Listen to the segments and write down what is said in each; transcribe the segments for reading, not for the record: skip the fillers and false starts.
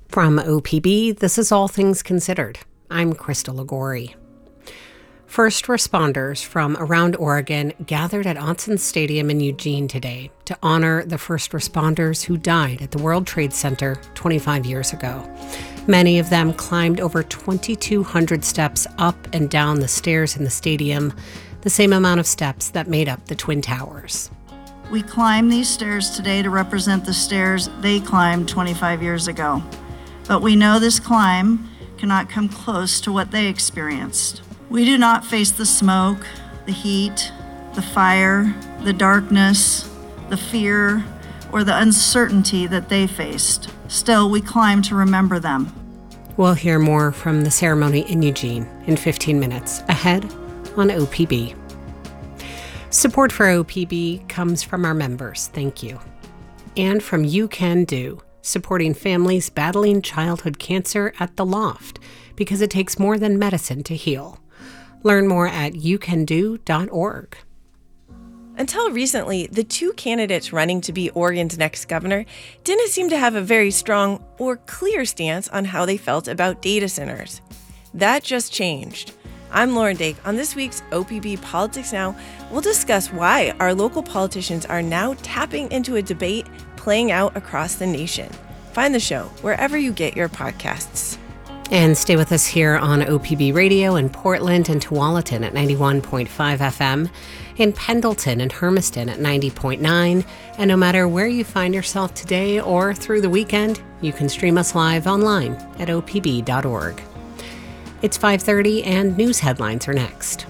From OPB, this is All Things Considered. I'm Krista Ligori. First responders from around Oregon gathered at Autzen Stadium in Eugene today to honor the first responders who died at the World Trade Center 25 years ago. Many of them climbed over 2,200 steps up and down the stairs in the stadium, the same amount of steps that made up the Twin Towers. We climb these stairs today to represent the stairs they climbed 25 years ago. But we know this climb cannot come close to what they experienced. We do not face the smoke, the heat, the fire, the darkness, the fear, or the uncertainty that they faced. Still, we climb to remember them. We'll hear more from the ceremony in Eugene in 15 minutes, ahead on OPB. Support for OPB comes from our members, thank you. And from You Can Do, supporting families battling childhood cancer at The Loft, because it takes more than medicine to heal. Learn more at youcando.org. Until recently, the two candidates running to be Oregon's next governor didn't seem to have a very strong or clear stance on how they felt about data centers. That just changed. I'm Lauren Dake. On this week's OPB Politics Now, we'll discuss why our local politicians are now tapping into a debate playing out across the nation. Find the show wherever you get your podcasts. And stay with us here on OPB Radio in Portland and Tualatin at 91.5 FM, in Pendleton and Hermiston at 90.9, and no matter where you find yourself today or through the weekend, you can stream us live online at opb.org. It's 5:30 and news headlines are next.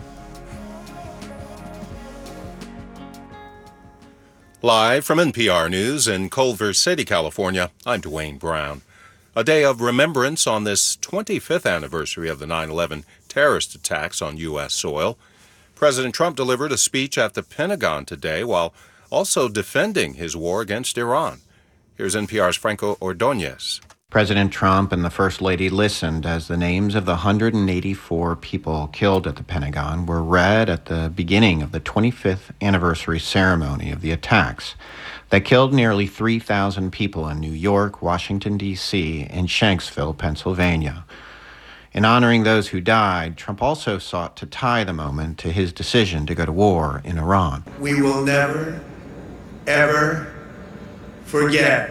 Live from NPR News in Culver City, California, I'm Dwayne Brown. A day of remembrance on this 25th anniversary of the 9/11 terrorist attacks on U.S. soil. President Trump delivered a speech at the Pentagon today while also defending his war against Iran. Here's NPR's Franco Ordóñez. President Trump and the First Lady listened as the names of the 184 people killed at the Pentagon were read at the beginning of the 25th anniversary ceremony of the attacks that killed nearly 3,000 people in New York, Washington, D.C., and Shanksville, Pennsylvania. In honoring those who died, Trump also sought to tie the moment to his decision to go to war in Iran. We will never, ever forget.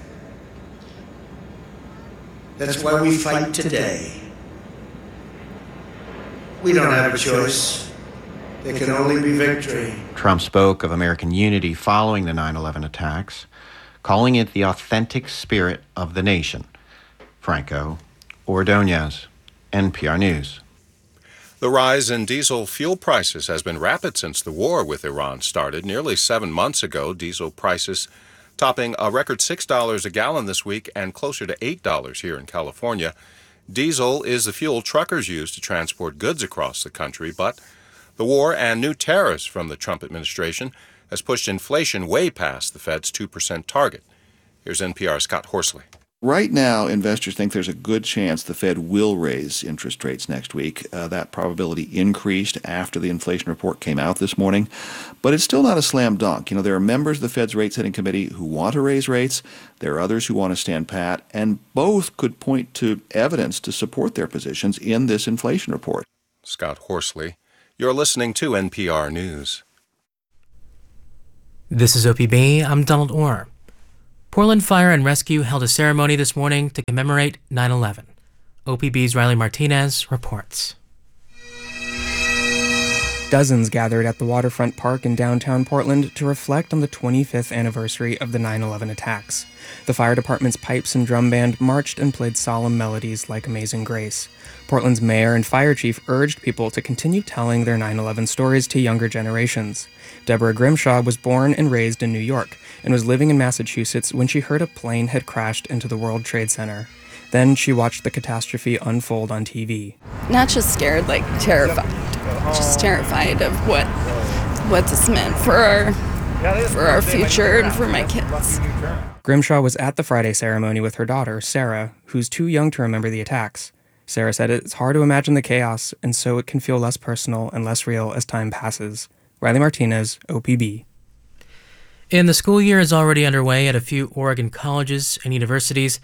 That's why we fight today. We don't have a choice. There can only be victory. Trump spoke of American unity following the 9/11 attacks, calling it the authentic spirit of the nation. Franco Ordóñez, NPR News. The rise in diesel fuel prices has been rapid since the war with Iran started. Nearly 7 months ago, diesel prices topping a record $6 a gallon this week and closer to $8 here in California. Diesel is the fuel truckers use to transport goods across the country, but the war and new tariffs from the Trump administration has pushed inflation way past the Fed's 2% target. Here's NPR's Scott Horsley. Right now, investors think there's a good chance the Fed will raise interest rates next week. That probability increased after the inflation report came out this morning. But it's still not a slam dunk. There are members of the Fed's rate-setting committee who want to raise rates. There are others who want to stand pat. And both could point to evidence to support their positions in this inflation report. Scott Horsley. You're listening to NPR News. This is OPB. I'm Donald Orr. Portland Fire and Rescue held a ceremony this morning to commemorate 9/11. OPB's Riley Martinez reports. Dozens gathered at the Waterfront Park in downtown Portland to reflect on the 25th anniversary of the 9/11 attacks. The fire department's pipes and drum band marched and played solemn melodies like Amazing Grace. Portland's mayor and fire chief urged people to continue telling their 9/11 stories to younger generations. Deborah Grimshaw was born and raised in New York and was living in Massachusetts when she heard a plane had crashed into the World Trade Center. Then she watched the catastrophe unfold on TV. Not just scared, like terrified. Just terrified of what this meant for our future and for my kids. Grimshaw was at the Friday ceremony with her daughter, Sarah, who's too young to remember the attacks. Sarah said it's hard to imagine the chaos, and so it can feel less personal and less real as time passes. Riley Martinez, OPB. And the school year is already underway at a few Oregon colleges and universities,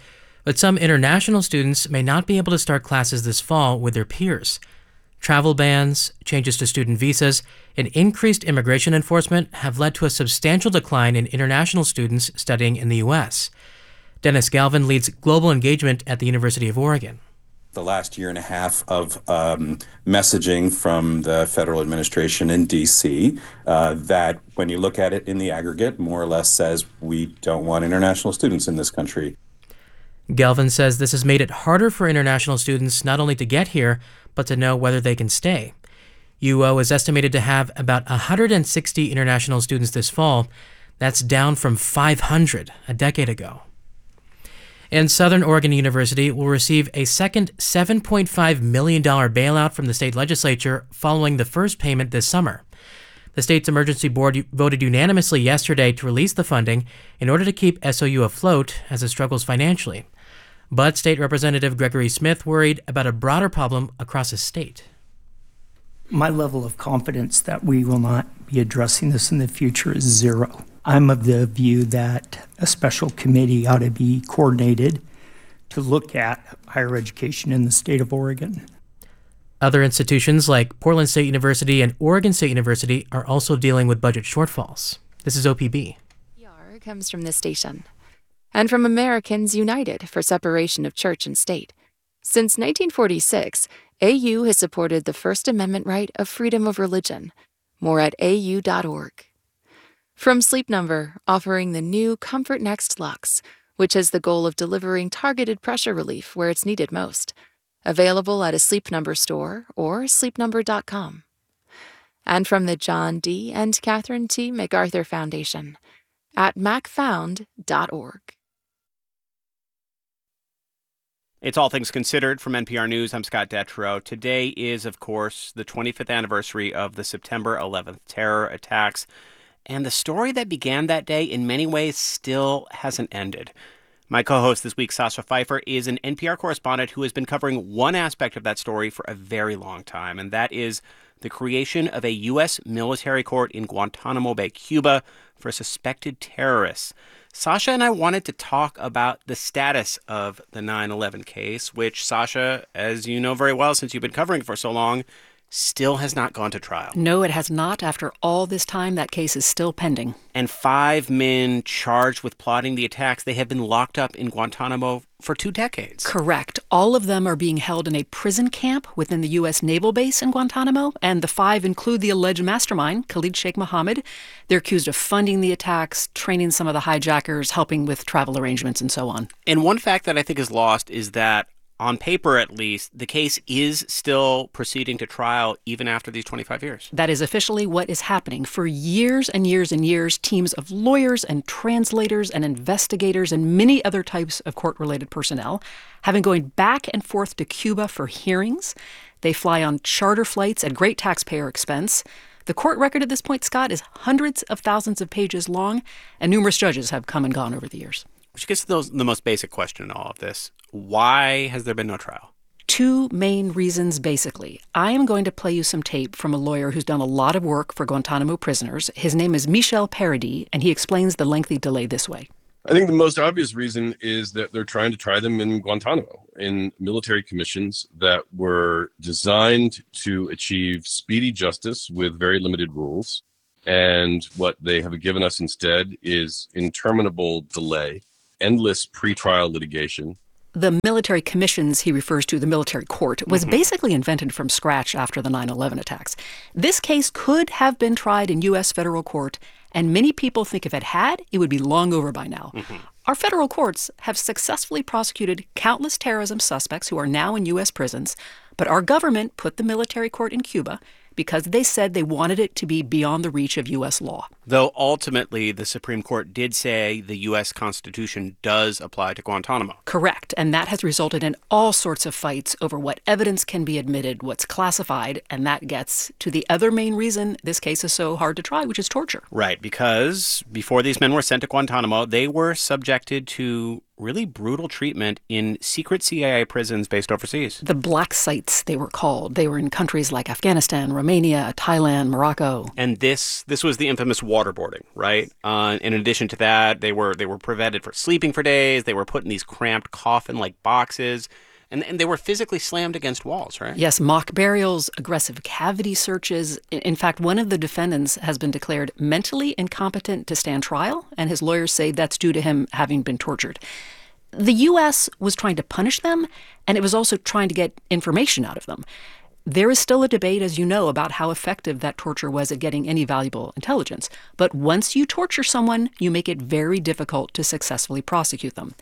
But some international students may not be able to start classes this fall with their peers. Travel bans, changes to student visas, and increased immigration enforcement have led to a substantial decline in international students studying in the U.S. Dennis Galvin leads global engagement at the University of Oregon. The last year and a half of messaging from the federal administration in D.C. That when you look at it in the aggregate, more or less says we don't want international students in this country. Galvin says this has made it harder for international students not only to get here, but to know whether they can stay. UO is estimated to have about 160 international students this fall. That's down from 500 a decade ago. And Southern Oregon University will receive a second $7.5 million bailout from the state legislature following the first payment this summer. The state's emergency board voted unanimously yesterday to release the funding in order to keep SOU afloat as it struggles financially. But State Representative Gregory Smith worried about a broader problem across the state. My level of confidence that we will not be addressing this in the future is zero. I'm of the view that a special committee ought to be coordinated to look at higher education in the state of Oregon. Other institutions like Portland State University and Oregon State University are also dealing with budget shortfalls. This is OPB. PR comes from this station and from Americans United for Separation of Church and State. Since 1946, AU has supported the First Amendment right of freedom of religion. More at au.org. From Sleep Number, offering the new Comfort Next Luxe, which has the goal of delivering targeted pressure relief where it's needed most. Available at a Sleep Number store or sleepnumber.com. And from the John D. and Catherine T. MacArthur Foundation at macfound.org. It's All Things Considered from NPR News. I'm Scott Detrow. Today is, of course, the 25th anniversary of the September 11th terror attacks. And the story that began that day in many ways still hasn't ended. My co-host this week, Sasha Pfeiffer, is an NPR correspondent who has been covering one aspect of that story for a very long time, and that is the creation of a U.S. military court in Guantanamo Bay, Cuba, for suspected terrorists. Sasha and I wanted to talk about the status of the 9/11 case, which, Sasha, as you know very well since you've been covering it for so long, still has not gone to trial. No, it has not. After all this time, that case is still pending. And 5 men charged with plotting the attacks, they have been locked up in Guantanamo for 2 decades. Correct. All of them are being held in a prison camp within the U.S. naval base in Guantanamo, and the 5 include the alleged mastermind, Khalid Sheikh Mohammed. They're accused of funding the attacks, training some of the hijackers, helping with travel arrangements, and so on. And one fact that I think is lost is that, on paper at least, the case is still proceeding to trial even after these 25 years. That is officially what is happening. For years and years and years, teams of lawyers and translators and investigators and many other types of court-related personnel have been going back and forth to Cuba for hearings. They fly on charter flights at great taxpayer expense. The court record at this point, Scott, is hundreds of thousands of pages long, and numerous judges have come and gone over the years. Which gets to the most basic question in all of this. Why has there been no trial? 2 main reasons, basically. I am going to play you some tape from a lawyer who's done a lot of work for Guantanamo prisoners. His name is Michel Paradis, and he explains the lengthy delay this way. I think the most obvious reason is that they're trying to try them in Guantanamo, in military commissions that were designed to achieve speedy justice with very limited rules. And what they have given us instead is interminable delay, endless pretrial litigation. The military commissions he refers to, the military court, was basically invented from scratch after the 9/11 attacks. This case could have been tried in U.S. federal court, and many people think if it had, it would be long over by now. Our federal courts have successfully prosecuted countless terrorism suspects who are now in U.S. prisons, but our government put the military court in Cuba because they said they wanted it to be beyond the reach of U.S. law. Though ultimately the Supreme Court did say the U.S. Constitution does apply to Guantanamo. Correct, and that has resulted in all sorts of fights over what evidence can be admitted, what's classified, and that gets to the other main reason this case is so hard to try, which is torture. Right, because before these men were sent to Guantanamo, they were subjected to really brutal treatment in secret CIA prisons based overseas. The black sites, they were called. They were in countries like Afghanistan, Romania, Thailand, Morocco. And this was the infamous waterboarding, right? In addition to that, they were prevented from sleeping for days. They were put in these cramped coffin-like boxes. And they were physically slammed against walls, right? Yes, mock burials, aggressive cavity searches. In fact, one of the defendants has been declared mentally incompetent to stand trial, and his lawyers say that's due to him having been tortured. The U.S. was trying to punish them, and it was also trying to get information out of them. There is still a debate, as you know, about how effective that torture was at getting any valuable intelligence. But once you torture someone, you make it very difficult to successfully prosecute them.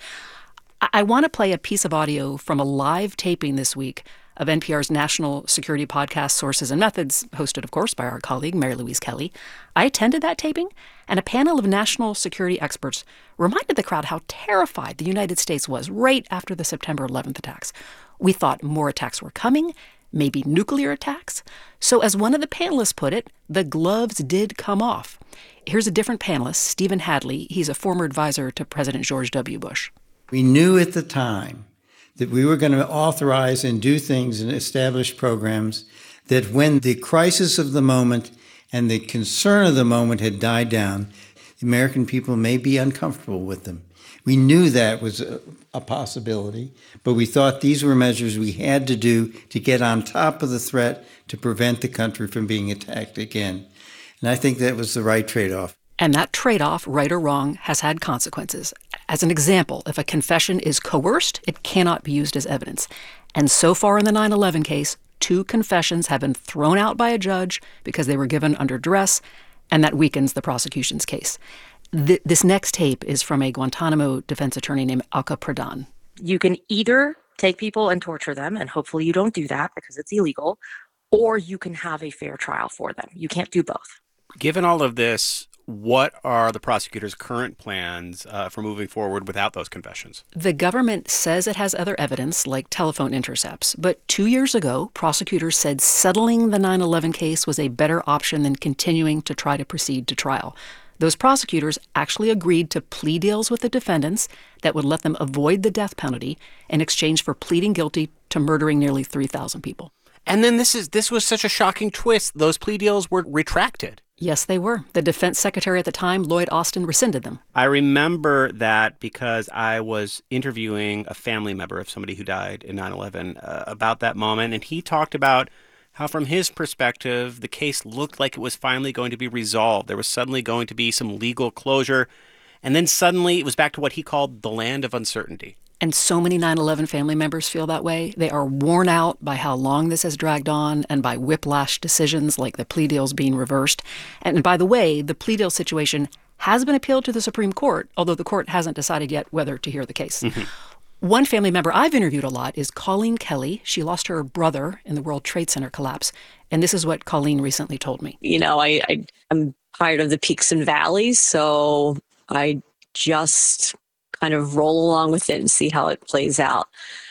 I want to play a piece of audio from a live taping this week of NPR's national security podcast, Sources and Methods, hosted, of course, by our colleague, Mary Louise Kelly. I attended that taping, and a panel of national security experts reminded the crowd how terrified the United States was right after the September 11th attacks. We thought more attacks were coming, maybe nuclear attacks. So as one of the panelists put it, the gloves did come off. Here's a different panelist, Stephen Hadley. He's a former advisor to President George W. Bush. We knew at the time that we were going to authorize and do things and establish programs that when the crisis of the moment and the concern of the moment had died down, the American people may be uncomfortable with them. We knew that was a possibility, but we thought these were measures we had to do to get on top of the threat to prevent the country from being attacked again. And I think that was the right trade-off. And that trade-off, right or wrong, has had consequences. As an example, if a confession is coerced, it cannot be used as evidence. And so far in the 9/11 case, 2 confessions have been thrown out by a judge because they were given under duress, and that weakens the prosecution's case. This next tape is from a Guantanamo defense attorney named Alka Pradhan. You can either take people and torture them, and hopefully you don't do that because it's illegal, or you can have a fair trial for them. You can't do both. Given all of this, what are the prosecutor's current plans for moving forward without those confessions? The government says it has other evidence, like telephone intercepts. But 2 years ago, prosecutors said settling the 9/11 case was a better option than continuing to try to proceed to trial. Those prosecutors actually agreed to plea deals with the defendants that would let them avoid the death penalty in exchange for pleading guilty to murdering nearly 3,000 people. And then this was such a shocking twist. Those plea deals were retracted. Yes, they were. The defense secretary at the time, Lloyd Austin, rescinded them. I remember that because I was interviewing a family member of somebody who died in 9/11 about that moment, and he talked about how from his perspective, the case looked like it was finally going to be resolved. There was suddenly going to be some legal closure, and then suddenly it was back to what he called the land of uncertainty. And so many 9/11 family members feel that way. They are worn out by how long this has dragged on and by whiplash decisions like the plea deals being reversed. And by the way, the plea deal situation has been appealed to the Supreme Court, although the court hasn't decided yet whether to hear the case. Mm-hmm. One family member I've interviewed a lot is Colleen Kelly. She lost her brother in the World Trade Center collapse. And this is what Colleen recently told me. You know, I'm tired of the peaks and valleys, so I just kind of roll along with it and see how it plays out.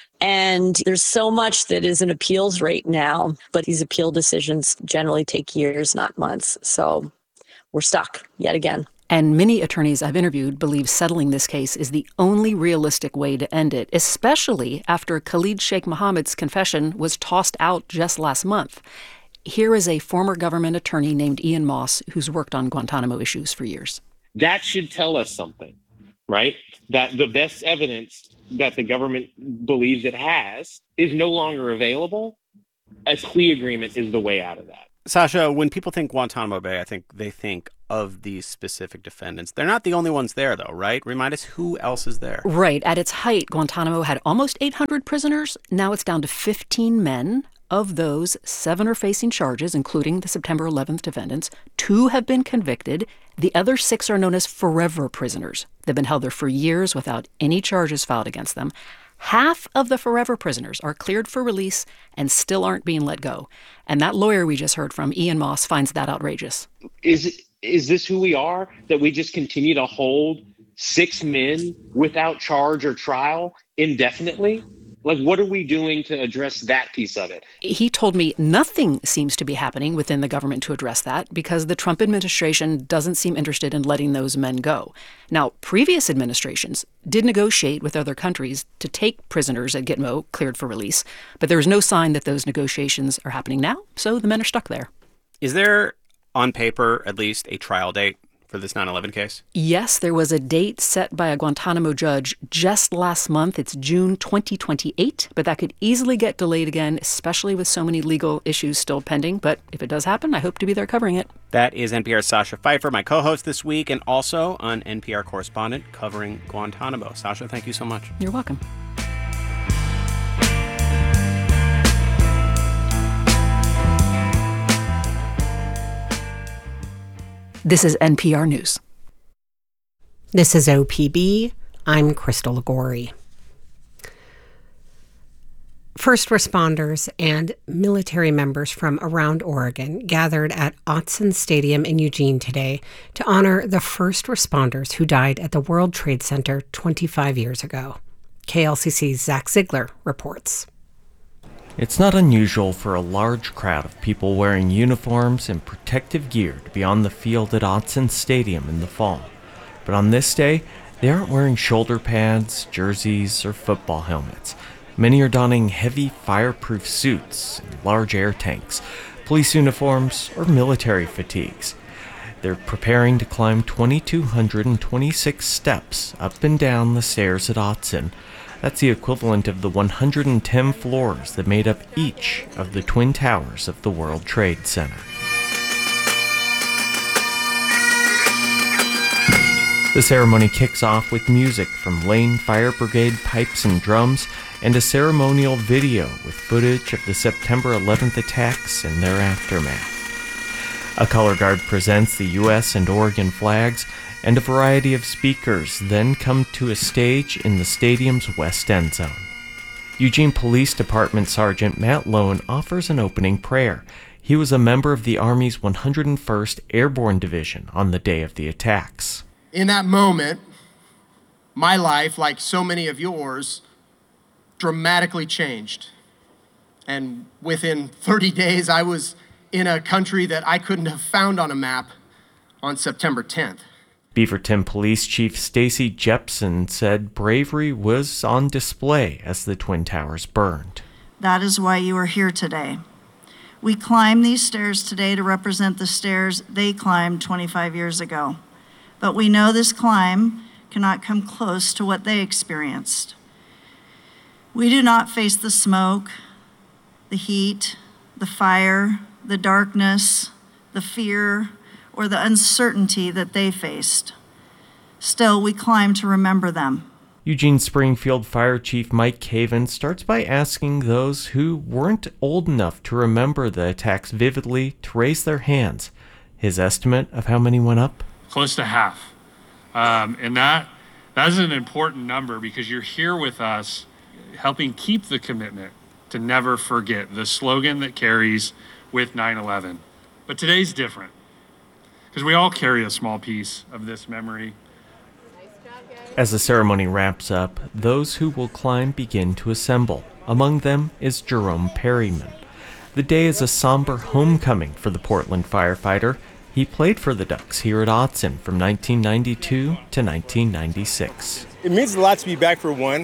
And there's so much that is an appeals rate now, but these appeal decisions generally take years, not months. So we're stuck yet again. And many attorneys I've interviewed believe settling this case is the only realistic way to end it, especially after Khalid Sheikh Mohammed's confession was tossed out just last month. Here is a former government attorney named Ian Moss, who's worked on Guantanamo issues for years. That should tell us something, right? That the best evidence that the government believes it has is no longer available. A plea agreement is the way out of that. Sasha, when people think Guantanamo Bay, I think they think of these specific defendants. They're not the only ones there, though, right? Remind us who else is there. Right. At its height, Guantanamo had almost 800 prisoners. Now it's down to 15 men. Of those, 7 are facing charges, including the September 11th defendants. 2 have been convicted. The other 6 are known as forever prisoners. They've been held there for years without any charges filed against them. Half of the forever prisoners are cleared for release and still aren't being let go. And that lawyer we just heard from, Ian Moss, finds that outrageous. Is this who we are? That we just continue to hold 6 men without charge or trial indefinitely? Like, what are we doing to address that piece of it? He told me nothing seems to be happening within the government to address that because the Trump administration doesn't seem interested in letting those men go. Now, previous administrations did negotiate with other countries to take prisoners at Gitmo cleared for release, but there is no sign that those negotiations are happening now, so the men are stuck there. Is there, on paper, at least a trial date for this 9/11 case? Yes, there was a date set by a Guantanamo judge just last month. It's June 2028, but that could easily get delayed again, especially with so many legal issues still pending. But if it does happen, I hope to be there covering it. That is NPR's Sasha Pfeiffer, my co-host this week, and also an NPR correspondent covering Guantanamo. Sasha, thank you so much. You're welcome. This is NPR News. This is OPB. I'm Crystal Liguori. First responders and military members from around Oregon gathered at Autzen Stadium in Eugene today to honor the first responders who died at the World Trade Center 25 years ago. KLCC's Zach Ziegler reports. It's not unusual for a large crowd of people wearing uniforms and protective gear to be on the field at Autzen Stadium in the fall. But on this day, they aren't wearing shoulder pads, jerseys, or football helmets. Many are donning heavy fireproof suits and large air tanks, police uniforms, or military fatigues. They're preparing to climb 2,226 steps up and down the stairs at Autzen. That's the equivalent of the 110 floors that made up each of the twin towers of the World Trade Center. The ceremony kicks off with music from Lane Fire Brigade pipes and drums and a ceremonial video with footage of the September 11th attacks and their aftermath. A color guard presents the U.S. and Oregon flags, and a variety of speakers then come to a stage in the stadium's west end zone. Eugene Police Department Sergeant Matt Lowen offers an opening prayer. He was a member of the Army's 101st Airborne Division on the day of the attacks. In that moment, my life, like so many of yours, dramatically changed. And within 30 days, I was in a country that I couldn't have found on a map on September 10th. Beaverton Police Chief Stacy Jepson said bravery was on display as the Twin Towers burned. That is why you are here today. We climb these stairs today to represent the stairs they climbed 25 years ago. But we know this climb cannot come close to what they experienced. We do not face the smoke, the heat, the fire, the darkness, the fear, or the uncertainty that they faced. Still, we climb to remember them. Eugene Springfield Fire Chief Mike Caven starts by asking those who weren't old enough to remember the attacks vividly to raise their hands. His estimate of how many went up? Close to half. And that is an important number because you're here with us helping keep the commitment to never forget, the slogan that carries with 9/11. But today's different because we all carry a small piece of this memory. As the ceremony wraps up, those who will climb begin to assemble. Among them is Jerome Perryman. The day is a somber homecoming for the Portland firefighter. He played for the Ducks here at Autzen from 1992 to 1996. It means a lot to be back for one.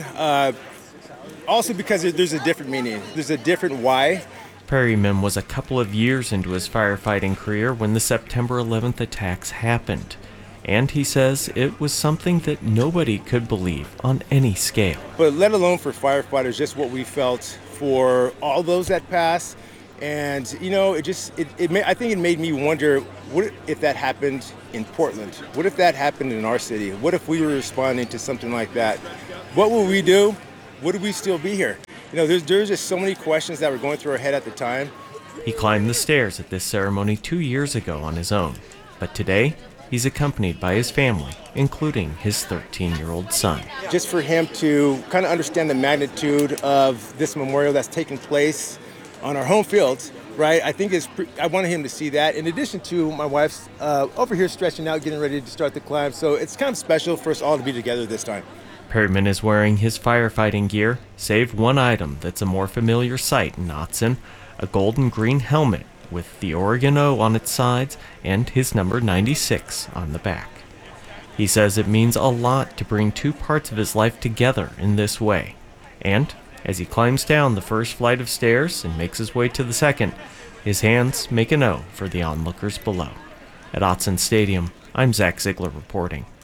Also because there's a different meaning. There's a different why. Perryman was a couple of years into his firefighting career when the September 11th attacks happened. And he says it was something that nobody could believe on any scale. But let alone for firefighters, just what we felt for all those that passed. And, you know, I think it made me wonder, what if that happened in Portland? What if that happened in our city? What if we were responding to something like that? What would we do? Would we still be here? You know, there's just so many questions that were going through our head at the time. He climbed the stairs at this ceremony 2 years ago on his own. But today, he's accompanied by his family, including his 13-year-old son. Just for him to kind of understand the magnitude of this memorial that's taking place on our home field, right? I wanted him to see that. In addition to my wife's over here stretching out, getting ready to start the climb. So it's kind of special for us all to be together this time. Perryman is wearing his firefighting gear, save one item that's a more familiar sight in Autzen, a gold and green helmet with the Oregon O on its sides and his number 96 on the back. He says it means a lot to bring two parts of his life together in this way. And as he climbs down the first flight of stairs and makes his way to the second, his hands make an O for the onlookers below. At Autzen Stadium, I'm Zach Ziegler reporting.